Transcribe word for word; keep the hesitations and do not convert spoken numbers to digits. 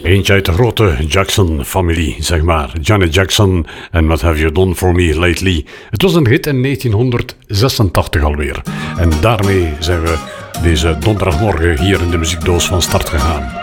Eentje uit de grote Jackson-familie, zeg maar. Janet Jackson en What Have You Done For Me Lately. Het was een hit in negentienhonderdzesentachtig alweer. En daarmee zijn we deze donderdagmorgen hier in de muziekdoos van start gegaan.